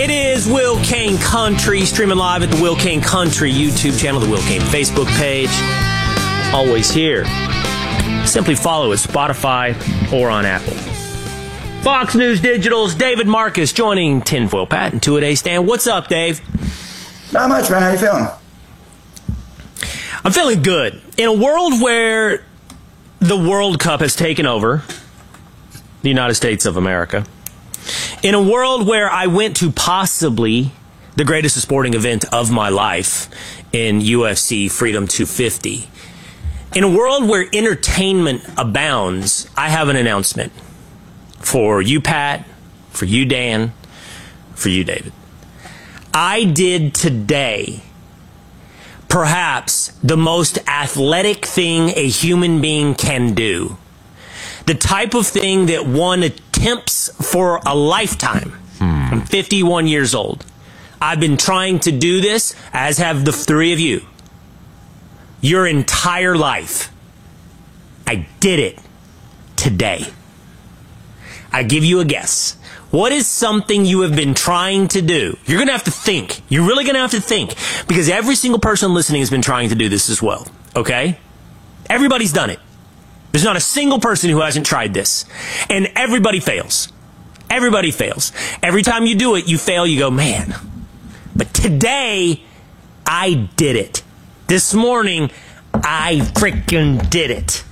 It is Will Kane Country, streaming live at the Will Kane Country YouTube channel, the Will Kane Facebook page. Always here. Simply follow at Spotify or on Apple. Fox News Digital's David Marcus joining Tinfoil Pat and Two-A-Day Stan. What's up, Dave? Not much, man. How you feeling? I'm feeling good. In a world where the World Cup has taken over the United States of America, in a world where I went to possibly the greatest sporting event of my life in UFC Freedom 250, in a world where entertainment abounds, I have an announcement for you, Pat, for you, Dan, for you, David. I did today perhaps the most athletic thing a human being can do. The type of thing that one attempts for a lifetime. I'm 51 years old. I've been trying to do this, as have the three of you, your entire life. I did it today. I give you a guess. What is something you have been trying to do? You're going to have to think. You're really going to have to think, because every single person listening has been trying to do this as well. Okay? Everybody's done it. There's not a single person who hasn't tried this. And everybody fails. Everybody fails. Every time you do it, you fail, you go, man. But today, I did it. This morning, I freaking did it.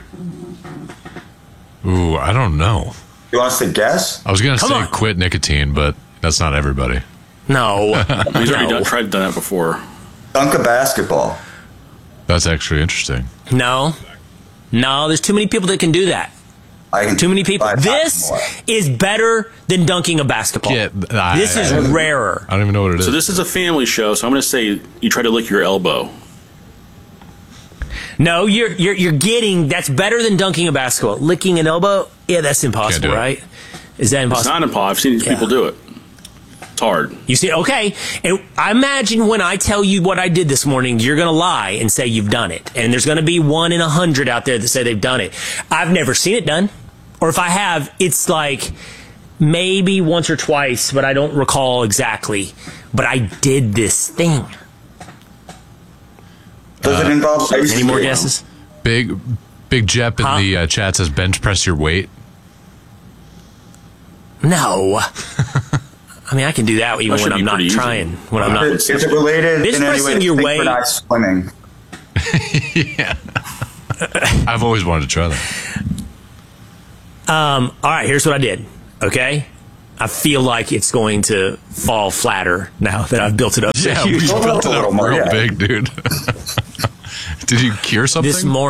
Ooh, I don't know. You want us to guess? I was going to say on. quit nicotine, but that's not everybody. No. He's already done that before. Dunk a basketball. That's actually interesting. No. No, there's too many people that can do that. Too many people. This is better than dunking a basketball. This is rarer. I don't even know what it is. So this is a family show, so I'm going to say you try to lick your elbow. No, you're getting, that's better than dunking a basketball. Licking an elbow? Yeah, that's impossible, right? Is that impossible? It's not impossible. I've seen people do it. It's hard. You see, okay. And I imagine when I tell you what I did this morning, you're going to lie and say you've done it. And there's going to be 1 in 100 out there that say they've done it. I've never seen it done. Or if I have, it's like maybe once or twice, but I don't recall exactly. But I did this thing. Does it involve any more guesses? Big Jep in the chat says bench press your weight. No. I mean, I can do that even when I'm not trying. When I'm not. Is it related Bench in any way pressing to your weight? synchronized swimming? Yeah. I've always wanted to try that. All right, here's what I did. Okay? I feel like it's going to fall flatter now that I've built it up. Yeah, we built it up real big, dude. Did you cure something?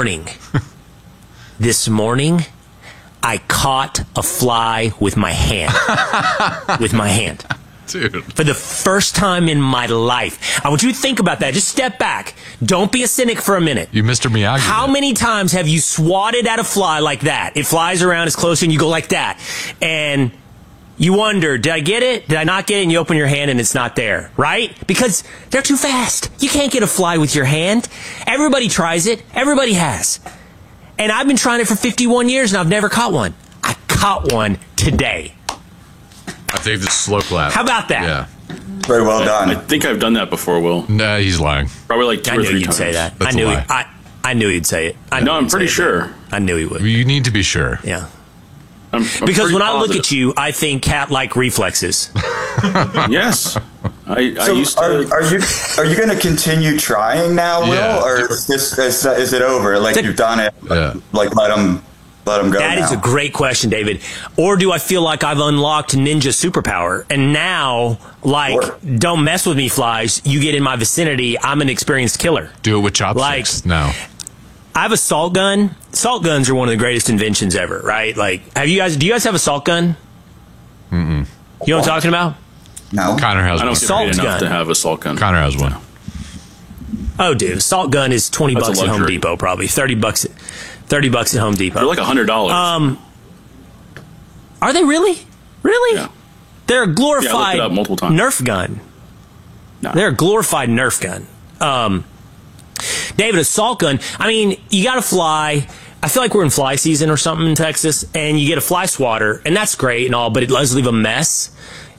This morning, I caught a fly with my hand. With my hand. Dude. For the first time in my life. I want you to think about that. Just step back. Don't be a cynic for a minute. You Mr. Miyagi. How many times have you swatted at a fly like that? It flies around, it's close, and you go like that. And you wonder, did I get it? Did I not get it? And you open your hand and it's not there, right? Because they're too fast. You can't get a fly with your hand. Everybody tries it. Everybody has. And I've been trying it for 51 years and I've never caught one. I caught one today. I think this slow clap. How about that? Yeah. Very well done. I think I've done that before, Will. Nah, he's lying. Probably like 2 or 3 times. I knew you'd say that. That's a lie. I knew he'd say it. I'm pretty sure. I knew he would. You need to be sure. Yeah. I'm because when I look positive. at you, I think cat-like reflexes. Yes. I used to. Are you going to continue trying now, Will, Yeah. or is it over? Like you've done it. Yeah. Like let them go. That now. is a great question, David. Or do I feel like I've unlocked ninja superpower, and now, don't mess with me, flies. You get in my vicinity, I'm an experienced killer. Do it with chopsticks. No. I have a salt gun. Salt guns are one of the greatest inventions ever, right? Like, do you guys have a salt gun? Mm-mm. You know what I'm talking about? No. Connor has I one. don't get paid enough to have a salt gun. Connor has one. Oh, dude, a salt gun is $20 That's a at Home luxury. Depot, probably $30 at Home Depot. They're like $100. Are they really? Really? Yeah. They're a glorified Yeah, I looked it up multiple times. Nerf gun. Nah. They're a glorified Nerf gun. David, a salt gun. I mean, you got to fly. I feel like we're in fly season or something in Texas, and you get a fly swatter, and that's great and all, but it does leave a mess.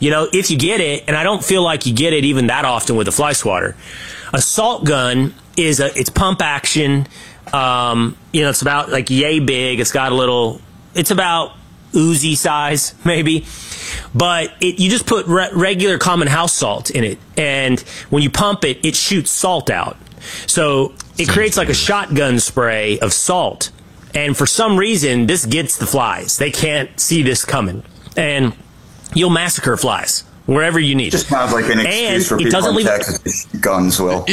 if you get it, and I don't feel like you get it even that often with a fly swatter, a salt gun it's pump action. It's about like yay big. It's got it's about Uzi size maybe, but you just put regular common house salt in it, and when you pump it, it shoots salt out. So it creates like a shotgun spray of salt. And for some reason, this gets the flies. They can't see this coming, and you'll massacre flies wherever you need. Just sounds like an excuse for people in Texas to shoot guns, Will.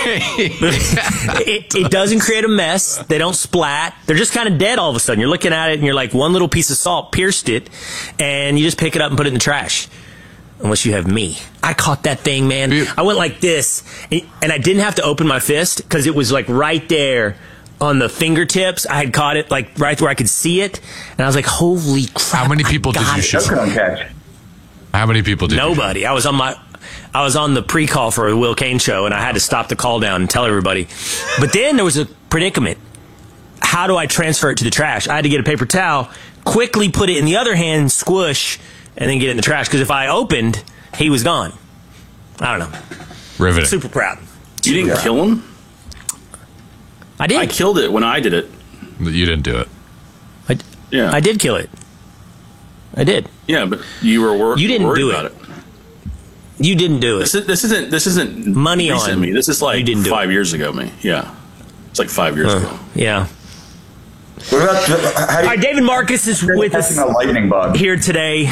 It doesn't create a mess. They don't splat. They're just kind of dead all of a sudden. You're looking at it and you're like, one little piece of salt pierced it, and you just pick it up and put it in the trash. Unless you have me. I caught that thing, man. I went like this, and I didn't have to open my fist because it was like right there on the fingertips. I had caught it like right where I could see it, and I was like, holy crap. How many people did you shoot? How many people did Nobody. I was on the pre-call for a Will Kane show, and I had to stop the call down and tell everybody. But then there was a predicament. How do I transfer it to the trash? I had to get a paper towel, quickly put it in the other hand, squish, and then get it in the trash. Because if I opened, he was gone. I don't know. Riveting. Super proud. You didn't kill him? I did. I killed it when I did it. You didn't do it. I did kill it. I did. Yeah, but you were worried. You didn't do it. You didn't do it. This isn't money on me. This is like 5 years ago. Me. Yeah, it's like 5 years ago. Yeah. What about all right, David Marcus is with us a lightning bug here today.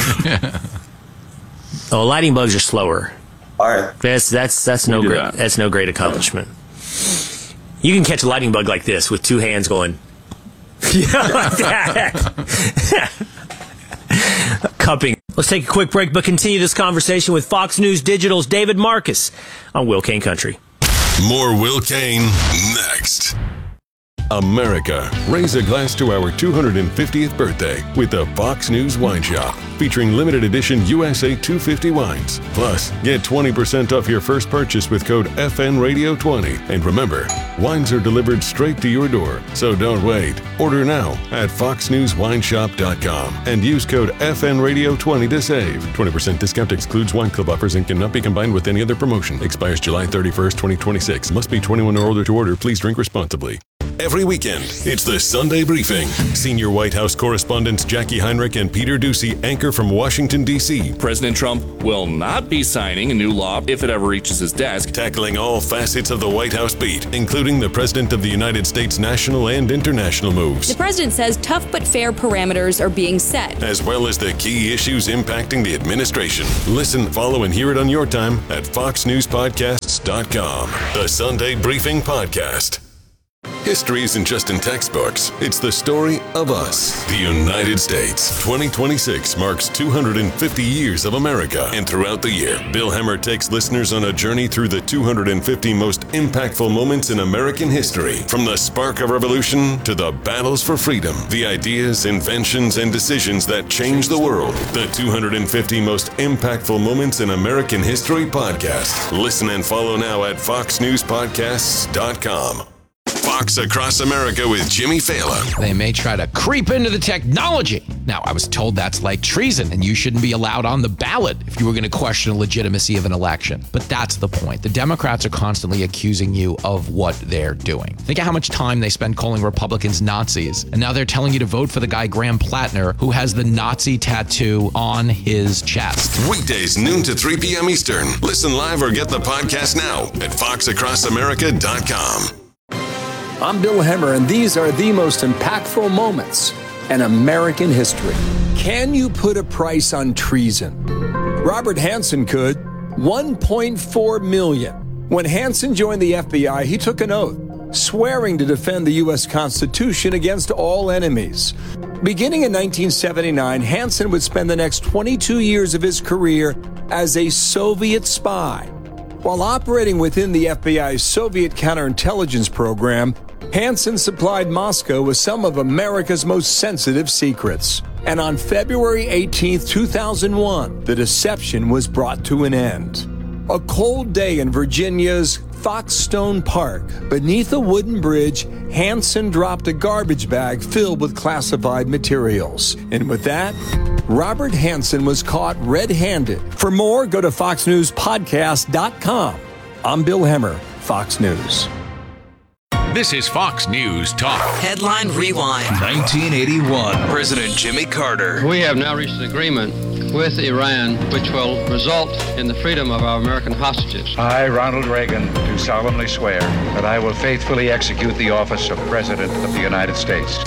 Lightning bugs are slower. All right, that's no great. That's no great accomplishment. You can catch a lightning bug like this with two hands going. Like that. Cupping. Let's take a quick break, but continue this conversation with Fox News Digital's David Marcus on Will Kane Country. More Will Kane next. America, raise a glass to our 250th birthday with the Fox News Wine Shop, featuring limited edition USA 250 wines. Plus, get 20% off your first purchase with code FNRadio20. And remember, wines are delivered straight to your door, so don't wait. Order now at foxnewswineshop.com and use code FNRadio20 to save. 20% discount excludes wine club offers and cannot be combined with any other promotion. Expires July 31st, 2026. Must be 21 or older to order. Please drink responsibly. Every weekend, it's the Sunday Briefing. Senior White House correspondents Jackie Heinrich and Peter Doocy anchor from Washington, D.C. President Trump will not be signing a new law if it ever reaches his desk. Tackling all facets of the White House beat, including the President of the United States national and international moves. The president says tough but fair parameters are being set, as well as the key issues impacting the administration. Listen, follow, and hear it on your time at foxnewspodcasts.com. The Sunday Briefing Podcast. History isn't just in textbooks. It's the story of us, the United States. 2026 marks 250 years of America. And throughout the year, Bill Hemmer takes listeners on a journey through the 250 most impactful moments in American history. From the spark of revolution to the battles for freedom, the ideas, inventions, and decisions that changed the world. The 250 most impactful moments in American history podcast. Listen and follow now at foxnewspodcasts.com. Fox Across America with Jimmy Fallon. They may try to creep into the technology. Now, I was told that's like treason, and you shouldn't be allowed on the ballot if you were going to question the legitimacy of an election. But that's the point. The Democrats are constantly accusing you of what they're doing. Think of how much time they spend calling Republicans Nazis, and now they're telling you to vote for the guy Graham Plattner, who has the Nazi tattoo on his chest. Weekdays, noon to 3 p.m. Eastern. Listen live or get the podcast now at foxacrossamerica.com. I'm Bill Hemmer, and these are the most impactful moments in American history. Can you put a price on treason? Robert Hanssen could. $1.4 million. When Hanssen joined the FBI, he took an oath, swearing to defend the U.S. Constitution against all enemies. Beginning in 1979, Hanssen would spend the next 22 years of his career as a Soviet spy. While operating within the FBI's Soviet counterintelligence program, Hanssen supplied Moscow with some of America's most sensitive secrets. And on February 18, 2001, the deception was brought to an end. A cold day in Virginia's Foxstone Park. Beneath a wooden bridge, Hanssen dropped a garbage bag filled with classified materials. And with that, Robert Hansen was caught red-handed. For more, go to foxnewspodcast.com. I'm Bill Hemmer, Fox News. This is Fox News Talk. Headline Rewind. 1981. President Jimmy Carter. We have now reached an agreement with Iran which will result in the freedom of our American hostages. I, Ronald Reagan, do solemnly swear that I will faithfully execute the office of President of the United States.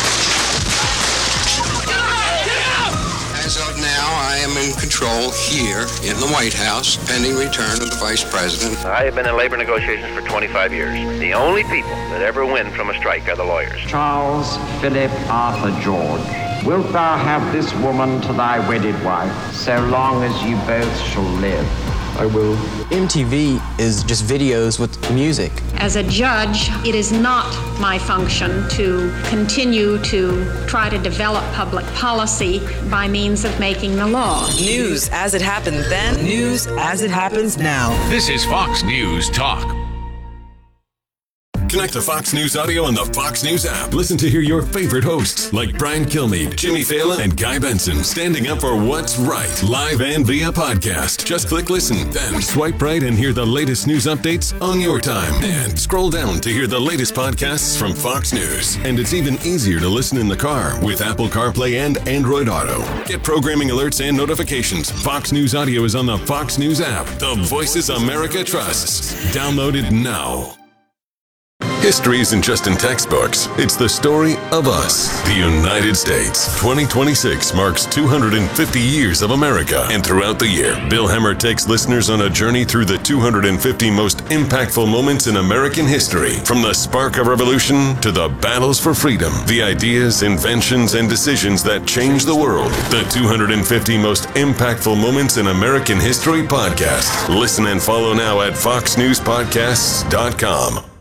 As of now, I am in control here in the White House, pending return of the Vice President. I have been in labor negotiations for 25 years. The only people that ever win from a strike are the lawyers. Charles Philip Arthur George, wilt thou have this woman to thy wedded wife, so long as you both shall live? I will. MTV is just videos with music. As a judge, it is not my function to continue to try to develop public policy by means of making the law. News as it happened then, news as it happens now. This is Fox News Talk. Connect to Fox News Audio on the Fox News app. Listen to hear your favorite hosts like Brian Kilmeade, Jimmy Fallon, and Guy Benson standing up for what's right, live and via podcast. Just click listen, then swipe right and hear the latest news updates on your time. And scroll down to hear the latest podcasts from Fox News. And it's even easier to listen in the car with Apple CarPlay and Android Auto. Get programming alerts and notifications. Fox News Audio is on the Fox News app. The voices America trusts. Download it now. History isn't just in textbooks. It's the story of us, the United States. 2026 marks 250 years of America. And throughout the year, Bill Hemmer takes listeners on a journey through the 250 most impactful moments in American history. From the spark of revolution to the battles for freedom, the ideas, inventions, and decisions that changed the world. The 250 most impactful moments in American history podcast. Listen and follow now at foxnewspodcasts.com.